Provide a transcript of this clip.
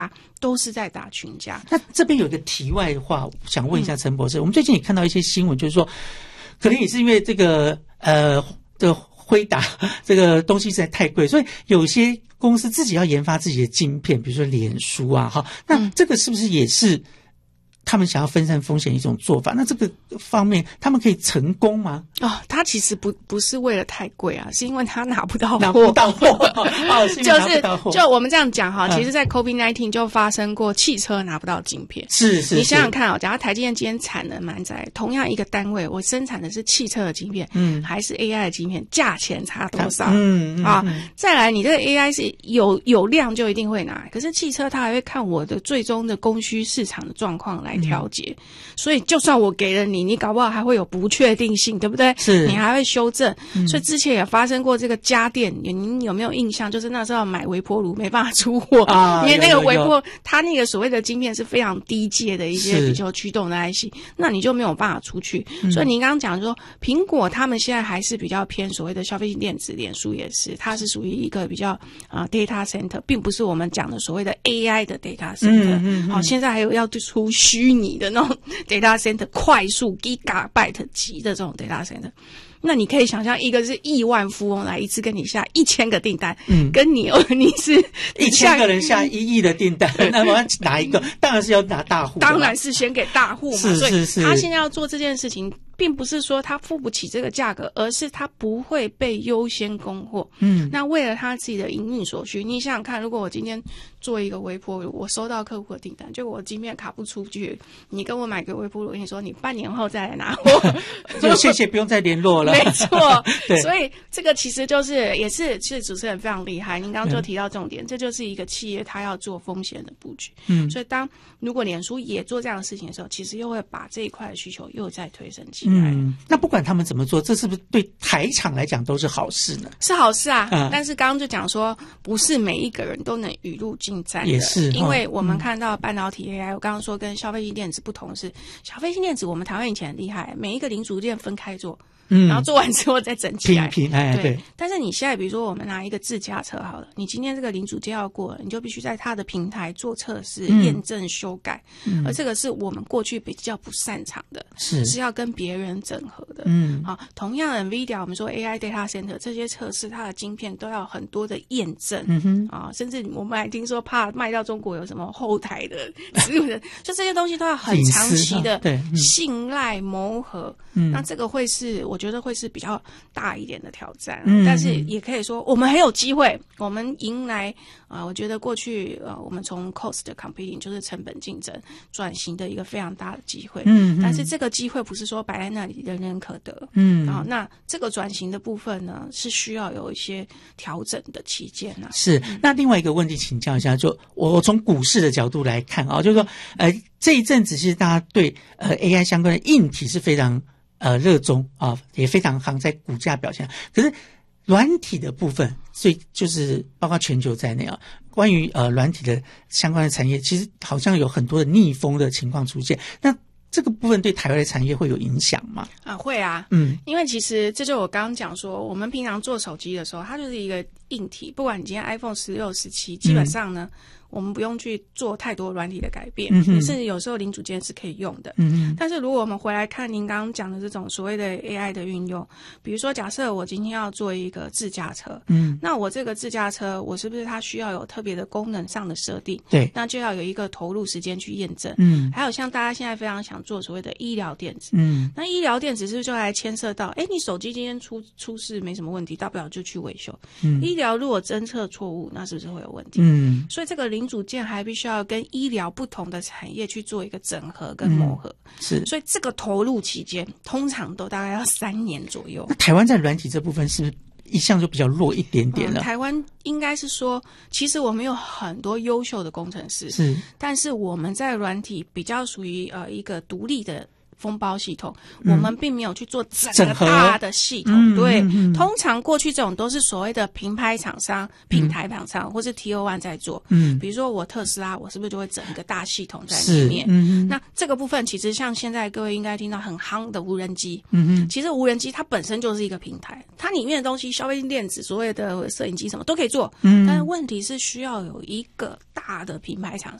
都是在打群架。 那这边有一个题外话，想问一下陈博士，我们最近也看到一些新闻，就是说，可能也是因为这个辉达这个东西实在太贵，所以有些公司自己要研发自己的晶片，比如说脸书啊，哈，那这个是不是也是他们想要分散风险一种做法？那这个方面他们可以成功吗？ 它其实不是为了太贵啊，是因为它拿不到货， 就我们这样讲哈，其实在 COVID-19 就发生过汽车拿不到晶片。 是你想想看假如台积电今天产能满载，同样一个单位，我生产的是汽车的晶片，还是 AI 的晶片，价钱差多少？再来，你这个 AI 是有量就一定会拿，可是汽车它还会看我的最终的供需市场的状况来调节，所以就算我给了你搞不好还会有不确定性，对不对？ 是， 你还会修正。所以之前也发生过这个家电，您有没有印象？就是那时候买微波炉没办法出货因为那个微波它那个所谓的晶片是非常低阶的一些比较驱动的 IC， 那你就没有办法出去。所以您刚刚讲说苹果他们现在还是比较偏所谓的消费性电子，脸书也是，它是属于一个比较data center， 并不是我们讲的所谓的 AI 的 data center。现在还有要出虚拟的那种 data center， 快速 gigabyte 级的这种 data center。那你可以想象，一个是亿万富翁来一次跟你下1000个订单，跟你是 1000个人下1亿的订单，那我要哪一个？当然是要拿大户， 当然是先给大户嘛。所以他现在要做这件事情，并不是说他付不起这个价格，而是他不会被优先供货。那为了他自己的营运所需，你想想看，如果我今天做一个微波炉，我收到客户的订单，就我晶片卡不出去，你跟我买个微波炉，你说你半年后再来拿货， 就谢谢，不用再联络了。 没错，所以这个其实也是主持人非常厉害。您刚刚就提到重点，这就是一个企业它要做风险的布局。所以如果脸书也做这样的事情的时候，其实又会把这一块的需求又再推升起来。 那不管他们怎么做，这是不是对台厂来讲都是好事呢？ 是好事啊，但是刚刚就讲说，不是每一个人都能雨露均沾的， 也是， 因为我们看到半导体 AI，我刚刚说跟消费性电子不同是，消费性电子我们台湾以前很厉害，每一个零组件分开做。然后做完之后再整起来， 对。 但是你现在比如说我们拿一个自驾车好了，你今天这个零组件要过了，你就必须在它的平台做测试、验证、修改，而这个是我们过去比较不擅长的，是要跟别人整合的。同样的 NVIDIA， 我们说 AI Data Center 这些测试，它的晶片都要很多的验证，甚至我们还听说怕卖到中国有什么后台的植入的，就这些东西都要很长期的信赖磨合。那这个我觉得会是比较大一点的挑战，但是也可以说我们很有机会，我们迎来我觉得过去我们从 cost competing 就是成本竞争转型的一个非常大的机会。但是这个机会不是说摆在那里人人可得。那这个转型的部分呢，是需要有一些调整的期间啊。 是。那另外一个问题请教一下，就我从股市的角度来看就是说这一阵子其实大家对AI 相关的硬体是非常热衷也非常行在股价表现。可是软体的部分，所以就是包括全球在内关于软体的相关的产业，其实好像有很多的逆风的情况出现。那这个部分对台湾的产业会有影响吗？ 会啊。因为其实这就我刚刚讲说，我们平常做手机的时候，它就是一个硬体，不管你今天 iPhone 16、17，基本上呢我们不用去做太多软体的改变，甚至有时候零组件是可以用的。但是如果我们回来看您刚刚讲的这种所谓的 AI 的运用，比如说假设我今天要做一个自驾车，那我这个自驾车我是不是它需要有特别的功能上的设定？ 对， 那就要有一个投入时间去验证。还有像大家现在非常想做所谓的医疗电子，那医疗电子是不是就来牵涉到你手机今天出事没什么问题，大不了就去维修。医疗如果侦测错误，那是不是会有问题？所以这个零组件还必须要跟医疗不同的产业去做一个整合跟磨合。 是。 所以这个投入期间通常都大概要3年左右。 那台湾在软体这部分是不是一向就比较弱一点点了？ 台湾应该是说，其实我们有很多优秀的工程师，但是我们在软体比较属于一个独立的封包系统，我们并没有去做整个大的系统。对，通常过去这种都是所谓的平台厂商、平台厂商或是 TO1 在做。比如说我特斯拉，我是不是就会整一个大系统在里面？那这个部分其实像现在各位应该听到很夯的无人机。其实无人机它本身就是一个平台，它里面的东西，消费性电子、所谓的摄影机什么都可以做。但是问题是需要有一个大的品牌厂